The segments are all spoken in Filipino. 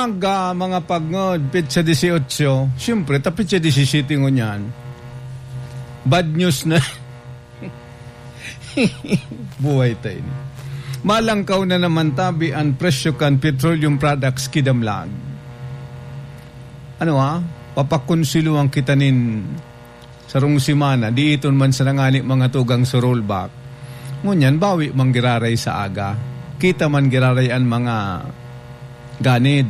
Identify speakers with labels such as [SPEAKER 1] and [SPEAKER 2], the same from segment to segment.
[SPEAKER 1] mga pagngod, pitsa 18, siyempre, tapitsa 17 ngunyan. Bad news na. Buhay tayo. Malangkaw na naman tabi ang presyo kan petroleum products kidamlag. Ano papakonsiluang kitanin sarong simana, di iton man sa nangani mga tugang sa rollback. Ngunyan, bawi mang giraray sa aga. Kita man girarayan mga ganid.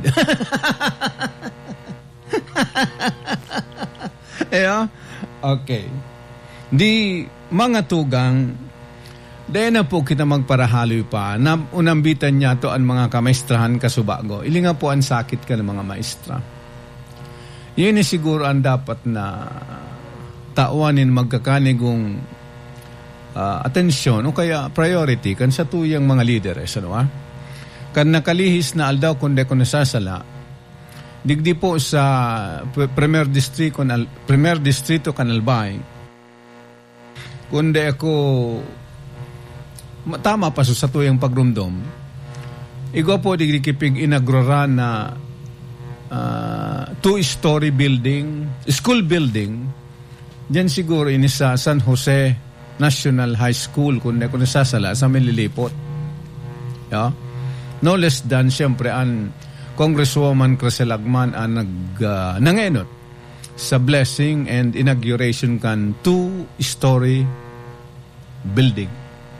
[SPEAKER 1] Okay. Di mga tugang, dahil na po kita magparahaloy pa, na unambitan niya to ang mga kamaistrahan kasubago. Ili nga po ang sakit ka ng mga maestra. Yun siguro ang dapat na tawanin magkakanigong atensyon o kaya priority kan sa tuyang mga lideres. Kan nakalihis na aldaw kundi ko nasasala, digdi po sa Premier Distrito Canalbay, kundi ako tama pa sa tuyang pagrumdom, igwa po digdi kipig inagroran na 2-story building, school building, diyan siguro ini sa San Jose National High School, kung nasasala, sa Mililipot. No less than, siyempre, ang Congresswoman Craselagman ang nangenot sa blessing and inauguration kan 2-story building.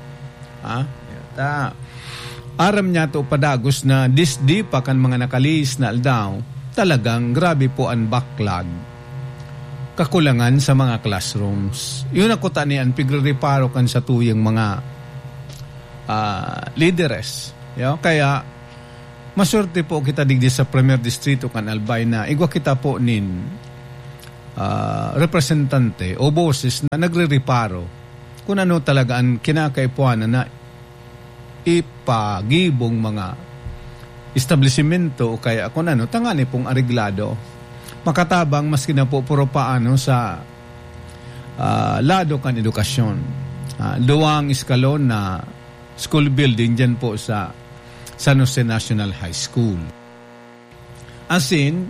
[SPEAKER 1] Aram niya to padagos na disdi pa kan mga nakalis na aldaw, talagang grabe po ang backlog, kakulangan sa mga classrooms. Yun ako tanian, pigre-reparo kan sa tuyang mga lideres. Kaya, masurte po kita digdi sa Premier Distrito Canalbay na igwa kita po nin representante o boses na nagre-reparo kung ano talaga ang kinakaipuanan na ipagibong mga establishmento o kaya kung ano, tangani pong areglado. Makatabang maski na po puro paano sa lado kan edukasyon. Duwang eskalon na school building dyan po sa San Jose National High School. As in,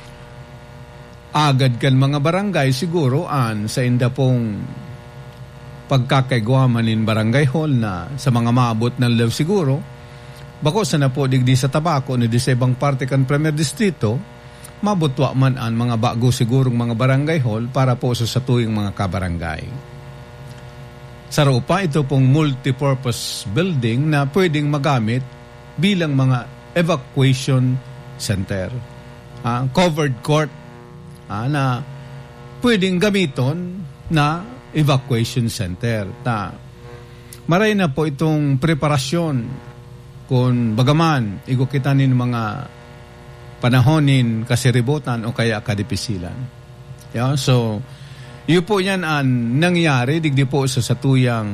[SPEAKER 1] agad kan mga barangay siguro sa inda pong pagkakaigwaman in barangay hall na sa mga maabot ng level siguro, bako sana po digdi sa tabako ni di sa ibang parte kan Premier Distrito, mabutwa man ang mga bago sigurong mga barangay hall para po sa tuwing mga kabarangay. Sa Rupa, ito pong multipurpose building na pwedeng magamit bilang mga evacuation center. Covered court na pwedeng gamiton na evacuation center. Maray na po itong preparasyon kung bagaman igukitanin mga panahonin kasiributan o kaya kadipisilan. So, yun po yan ang nangyari digdi po sa satuyang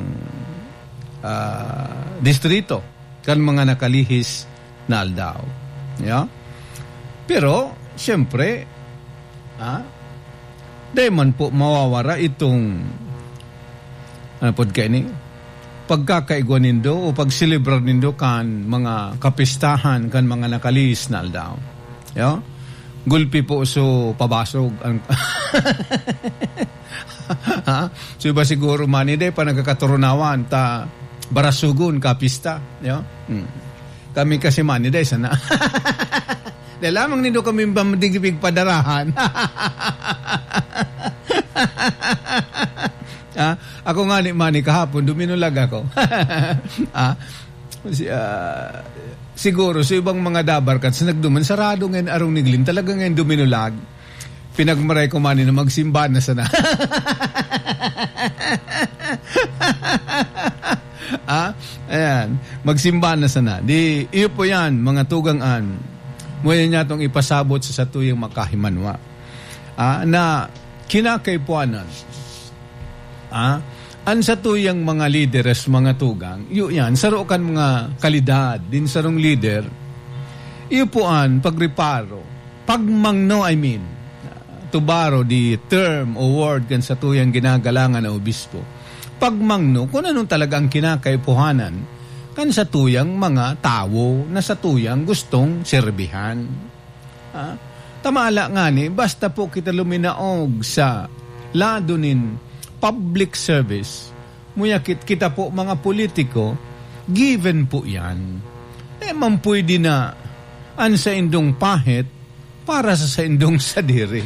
[SPEAKER 1] distrito kan mga nakalihis na aldaw. Pero, siyempre, dahil man po mawawara itong pagkakaigwa nindo o pagsilibrar nindo kan mga kapistahan kan mga nakalihis na aldaw. Gulpi po so pabasog ang so iba siguro manide pa nagkakaturunawan ta barasugon kapista. Kami kasi manide sana. Dahil lamang nindo kami madigibig padarahan. Ako nga ni Manny kahapon, duminulag ako. Siguro, sa ibang mga dabarkat, sa nagduman, sarado ngayon arong niglin, talaga ngayon duminulag. Pinagmaray ko Manny na magsimba na sana. Ayan, magsimba na sana. Iyo po yan, mga tugangan. Muna niya itong ipasabot sa satuyang makahimanwa. Na kinakaipuanan. Ang satuyang mga lideres, mga tugang, yan, sarukan mga kalidad, din sarong leader, iyo po an pagriparo, pagmangno, to borrow the term o word kan satuyang ginagalangan na obispo, pagmangno, kung anong talagang kinakaipuhanan, kan satuyang mga tao na satuyang gustong serbihan. Tamala nga ni, basta po kita luminaog sa lado nin public service, muyakit kita po mga politiko, given po yan. Man pwede na an sa indong pahit para sa indong sadiri.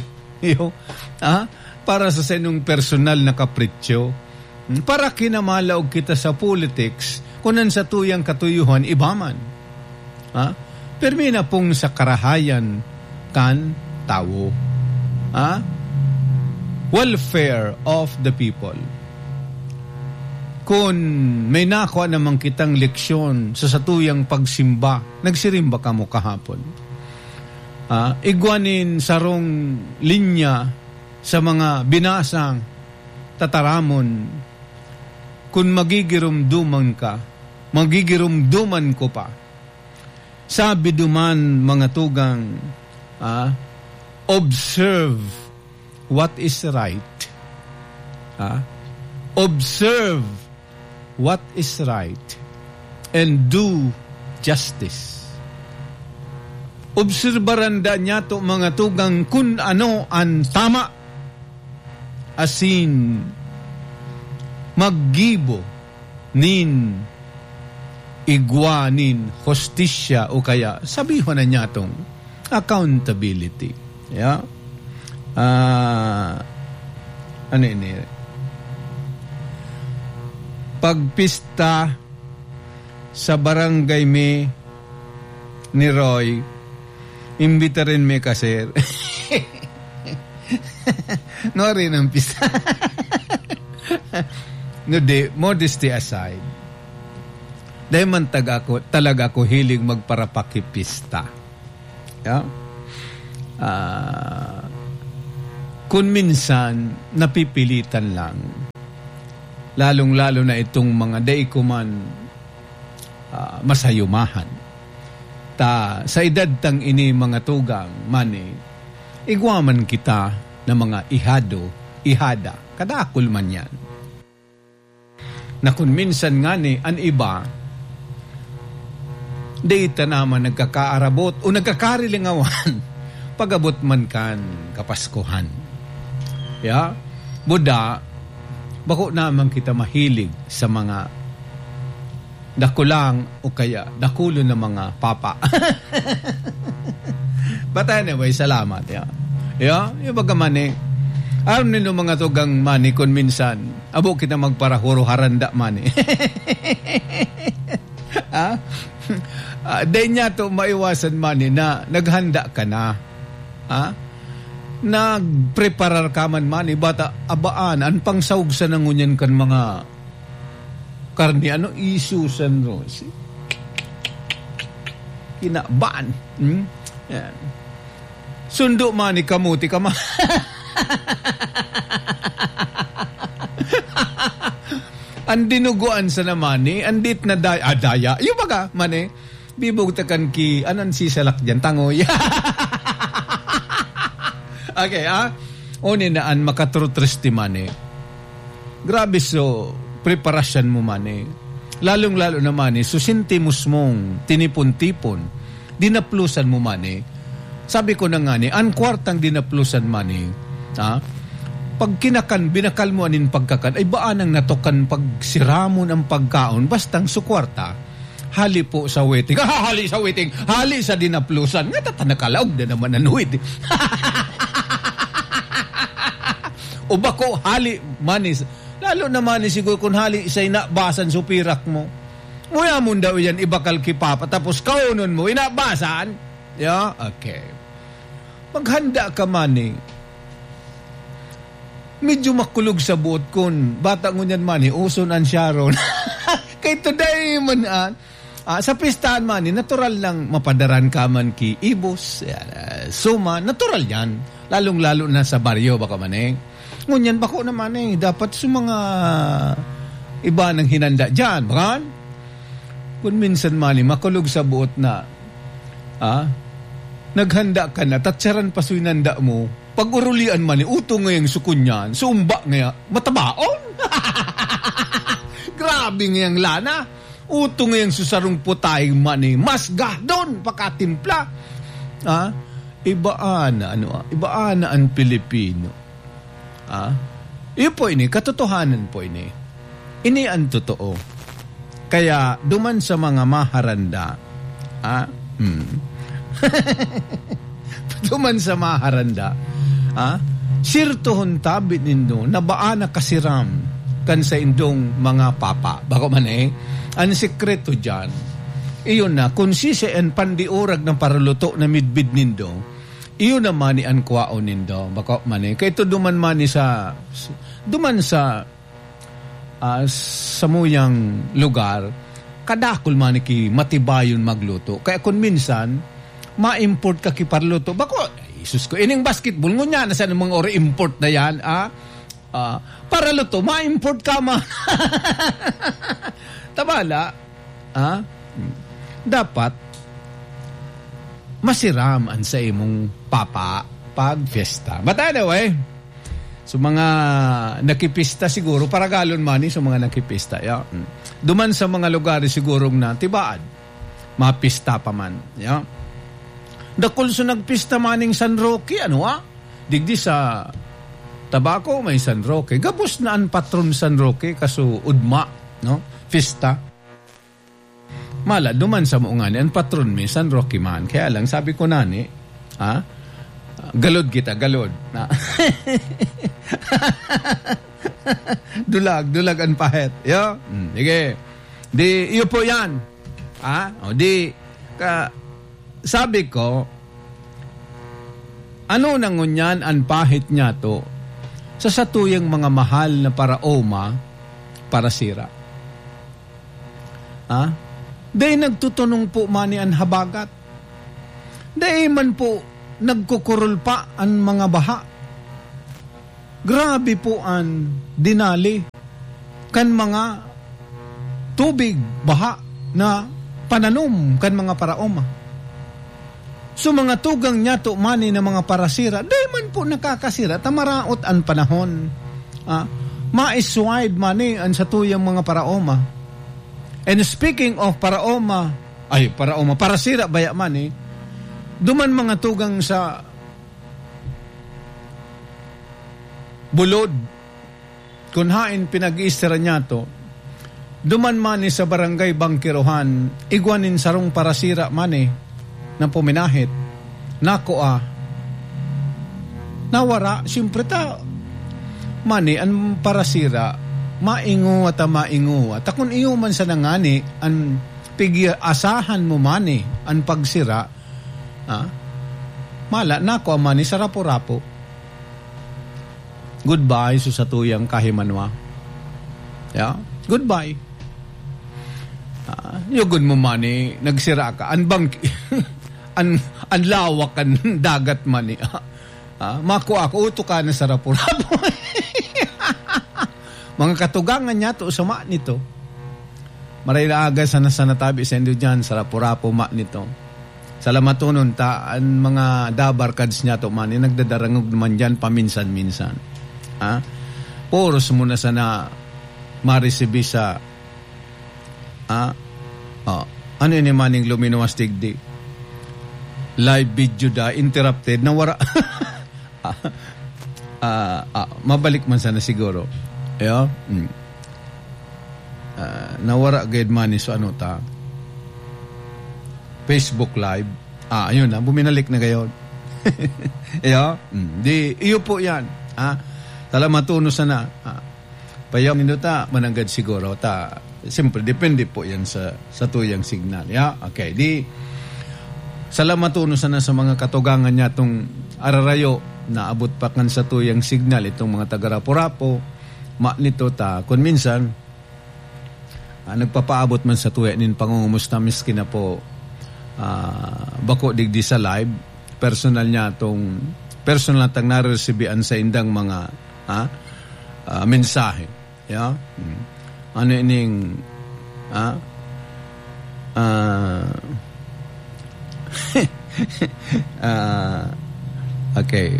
[SPEAKER 1] Para sa indong personal na kapritsyo. Para kinamalaog kita sa politics, kunan sa tuyang katuyuhan, ibaman. Permina pong sa karahayan kan tao. Welfare of the people. Kung may nakuha namang kitang leksyon sa satuyang pagsimba, nagsirimba ka mo kahapon. Igwanin sarong linya sa mga binasang tataramon. Kung magigirumduman ka, magigirumduman ko pa. Sabi duman mga tugang, observe what is right. Observe what is right and do justice. Obserbaranda niya to mga tugang kun ano ang tama, asin maggibo nin igwanin hostisya o kaya sabihon na niya tong accountability. Ano ini? Pagpista sa barangay ni Roy, imbita rin may kaser. No rin ang pista. No, modesty aside. Dahil man talaga ako hilig magparapakipista. Kung minsan, napipilitan lang. Lalong-lalo na itong mga daikuman masayumahan. Sa edad tang ini mga tugang, igwaman kita na mga ihada, kadakol man yan. Na kung minsan nga an iba, data naman nagkakaarabot o nagkakarilingawan pagabot man kan kapaskuhan. Buda, bako naman kita mahilig sa mga dakulang o kaya dakulo na mga papa. But anyway, salamat. Yung baga aram nino mga tugang kung minsan, abo kita magparahuro haranda Day niya to maiwasan na naghanda ka na. Nagpreparar ka man bata abaan an pang saug sa nangunyan kan mga karni isusan rose. Kinabaan. Yan. Sundo kamuti ka ang dinuguan sa naman andit na daya. Yung baga, bibog takan ki, anan si salak dyan, tangoy. Okay, Oni naan makatrutresti Grabe so, preparasyon mo Lalong-lalo na susintimus mong tinipon-tipon, dinaplusan mo Sabi ko na nga ang kwartang dinaplusan pag binakal mo anin pagkakan, ay baan ang natokan pagsiramo ng pagkaon, bastang sukwarta, hali po sa waiting. Hali sa waiting, hali sa dinaplusan. Nga tatanakalaog na naman ang waiting. O bako, hali manis. Lalo naman siguro kung hali isa'y nabasan supirak mo. Nguya mo daw yan, ibakal kipapa, tapos kaunon mo, inabasan. Okay. Maghanda ka medyo makulog sa buot kun bata ngunyan uson an Sharon. Kay today man sa pistahan natural lang mapadaran ka man ki ibos, suma, natural yan. Lalong-lalo na sa baryo baka ngunyan bako naman dapat sa mga iba nang hinanda dyan, bakan? Kung minsan makulog sa buot na naghanda ka na, tatsaran pa suinanda mo, pag-urulian utong ngayang sukunyan, sumba ngaya, matabaon. Grabe ngayang lana. Utong ngayang susarong putay mas gahdon, pakatimpla. ibaan na ang Pilipino. Iyon po ini, katotohanan po ini. Ini ang totoo. Kaya, duman sa mga maharanda, duman sa maharanda, sirtuhon tabit nindo, na baan na kasiram, kan sa indong mga papa. Bako man ang sekreto dyan, iyon na, kung siseen pandiurag ng paraluto na midbid nindo, iyon naman ni ang kwao nindo. Bako man kaya ito duman sa samuyang lugar, kadakol man ki matibayon magluto. Kaya kung minsan, ma-import ka ki parluto, bako, Isus ko, ining basketball, ngunya na sa mga ori import na yan, para luto, ma-import ka man. Tabala, dapat, masiraman sa imong papa pag fiesta. But anyway, so mga nakipista siguro, para galon mani sa mga nakipista. Yeah. Duman sa mga lugar sigurong na tibaad, mapista pa man. Yeah. Dakol so nagpista maning San Roque, digdi sa Tabaco may San Roque. Gabos na ang patron San Roque, kaso udma, Fista. Mala, duman sa muungan, ang patron may San Roque man. Kaya lang, sabi ko nani, galod kita, galod. Dulag ang pahet. Yo, sige. Di, iyo po yan. Sabi ko, ano nangunyan ang pahit niya to sa satuyang mga mahal na paraoma para sira? Dahil nagtutunong po mani ang habagat. Dahil man po nagkukurol pa ang mga baha. Grabe po ang dinali kan mga tubig, baha na pananom kan mga paraoma. So mga tugang niya to mani na mga parasira, dahil man po nakakasira, tamaraot ang panahon. Ma-iswide mani ang satuyang mga paraoma. And speaking of parasira baya mani, duman mga tugang sa bulod, kunhain pinag-iistira niya to, duman mani sa barangay Bangkirohan, igwanin sarong parasira mani, na puminahit, nawara, siyempre mani, ang parasira, maingo at maingo. At kung iyo man sa nangani, ang asahan mo mani, ang pagsira, mala, mani sa rapo-rapo. Goodbye, susatuyang kahimanwa. Yeah? Goodbye. Yugod mo mani, nagsira ka. Ang lawak ang dagat mani. Mako ako, uto ka na sa rapo-rapo. Mga katugangan niya to, sama nito. Marailaga sa natabi sa endo dyan, sa rapo-rapo nito. Salamatunon ang mga dabarkads niya to mani, nagdadarangog naman dyan paminsan-minsan. Poros mo na sana marisibi sa ano yun maning luminuwas tigdi? Live video interrupted, nawara. Mabalik man sana siguro. Nawara gayad man so Facebook Live. Ayun na, buminalik na gayon. Iyo po yan. Talamatuno sana. Payaw minuta, mananggad siguro. Siyempre, depende po yan sa tuyang signal. Okay, salamatuno sana sa mga katugangan niya itong ararayo na abot pa kan sa tuyang signal itong mga taga-rapo-rapo. Nito kung minsan, nagpapaabot man sa tuya nin pangungumusta miskin na po bako digdi sa live, personal niya itong personal na nariresibian sa indang mga mensahe. Ano ining okay.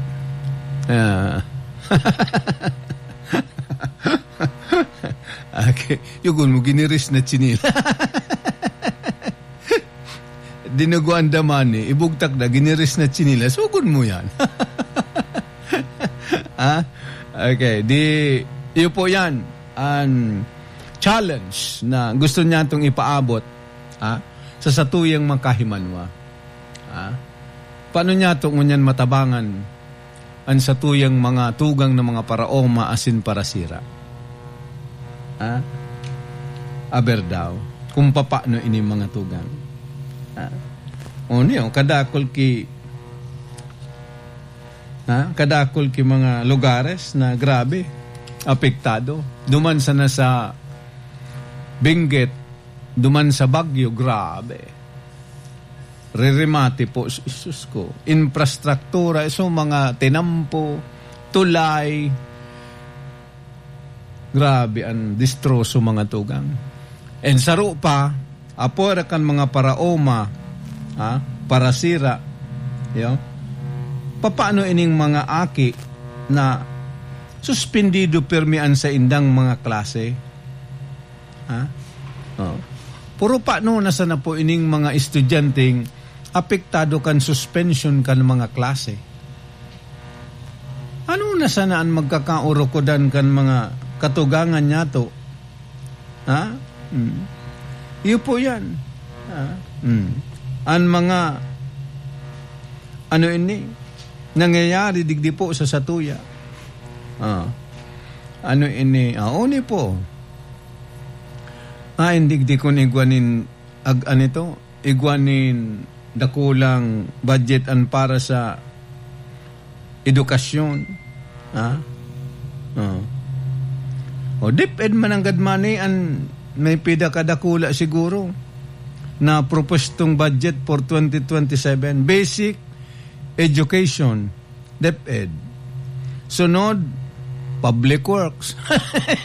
[SPEAKER 1] Okay. Yung mo giniris na chinila. dinuguan da money, ibugtak na, giniris na chinilas, sugod mo yan. Okay, iyo po yan, ang challenge na gusto niya itong ipaabot sa satuyang makahimanwa. Paano niya itong ngunyan matabangan ang satuyang mga tugang ng mga parao maasin para sira? Aber daw, kung paano ini mga tugang. Kadakol ki mga lugares na grabe, apektado. Duman sa nasa Benguet, duman sa Baguio, grabe. Ririmati po, Isus ko. Infrastruktura, mga tinampo, tulay. Grabe, ang distroso mga tugang. And saro pa, apora kan mga paraoma, parasira, paano ining mga aki na suspendido permian sa indang mga klase? Puro paano nasa na po ining mga estudyanteng apektado kan suspension kan mga klase? Ano nasa naan magkakaurokodan kan mga katugangan niya to? Iyo po yan. Ang mga nangyayari digdi po sa satuya. Oni po. Indigdi ko igwanin igwanin dakulang budget para sa edukasyon. Diped mananggad money an may pidakadakula siguro na propostong budget for 2027. Basic education, DepEd. Sunod, public works.